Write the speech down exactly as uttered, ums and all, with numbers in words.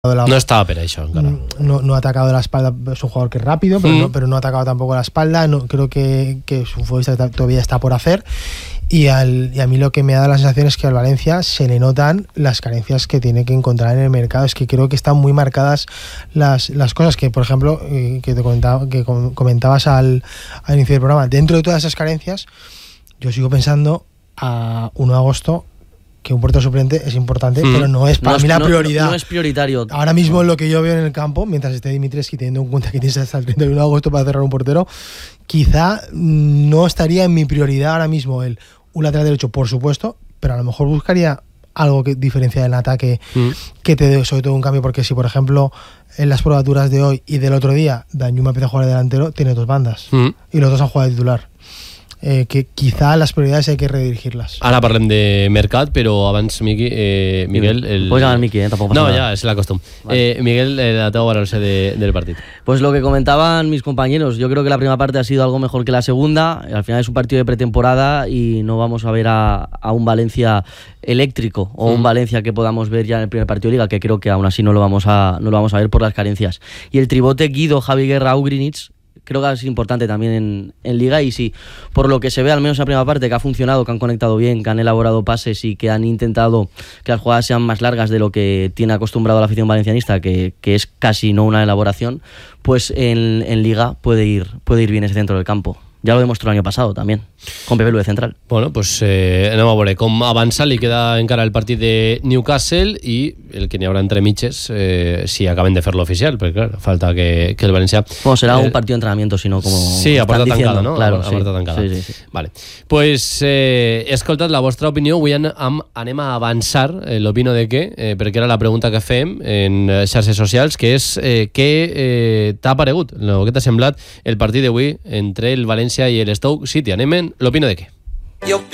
La, no estaba per això encara. No, no ha atacado la espalda, es un jugador que es rápido, pero, mm. no, pero no ha atacado tampoco la espalda. No, creo que, que su futbolista todavía está por hacer. Y, al, y a mí lo que me da la sensación es que al Valencia se le notan las carencias que tiene que encontrar en el mercado. Es que creo que están muy marcadas las, las cosas que, por ejemplo, eh, que te comentaba, que comentabas al, al inicio del programa. Dentro de todas esas carencias, yo sigo pensando a uno de agosto que un portero suplente es importante, mm. pero no es para no mí es, la no, prioridad. No es prioritario. Ahora mismo lo que yo veo en el campo, mientras esté Dimitrescu, teniendo en cuenta que tienes hasta el treinta y uno de agosto para cerrar un portero, quizá no estaría en mi prioridad ahora mismo el un lateral derecho, por supuesto, pero a lo mejor buscaría algo que diferencia del ataque, mm. que te dé sobre todo un cambio, porque si por ejemplo en las probaturas de hoy y del otro día Danjuma empieza a jugar de delantero, tiene dos bandas mm. y los dos han jugado de titular. Eh, que quizá las prioridades hay que redirigirlas. Ara parlem de mercat, però abans, Miqui, eh, Miguel... El... Puedes llamar Miqui, eh? Tampoco pasa no, nada. ya, es la costumbre. Vale. Eh, Miguel, eh, la tengo valoración de, del partido. Pues lo que comentaban mis compañeros, yo creo que la primera parte ha sido algo mejor que la segunda. Al final es un partido de pretemporada y no vamos a ver a, a un Valencia eléctrico o mm. un Valencia que podamos ver ya en el primer partido de Liga, que creo que aún así no lo vamos a, no lo vamos a ver por las carencias. Y el tribote Guido, Javi Guerra, Ugrinic, creo que es importante también en, en Liga, y sí, por lo que se ve al menos en la primera parte, que ha funcionado, que han conectado bien, que han elaborado pases y que han intentado que las jugadas sean más largas de lo que tiene acostumbrado la afición valencianista, que, que es casi no una elaboración, pues en, en Liga puede ir, puede ir bien ese centro del campo. Ja ho demostró el año pasado también, con Pepe Lu de central. Bueno, pues eh, anem a veure com avança. Li queda encara el partit de Newcastle i el que n'hi haurà entre mitges, eh, si acaben de fer-lo oficial, perquè clar, falta que, que el Valencià... Bueno, serà eh, un partido de entrenamiento, si no, como sí, a porta tancada, no? Claro, a, a sí. porta tancada. Sí, sí, sí. Vale. Pues eh, he escoltat la vostra opinió. Avui an, am, anem a avançar eh, l'opino de què, eh, perquè era la pregunta que fem en xarxes socials, que és eh, què eh, t'ha paregut, no, què t'ha semblat el partit d'avui entre el València i el Stoke City. Anem en l'opino de què.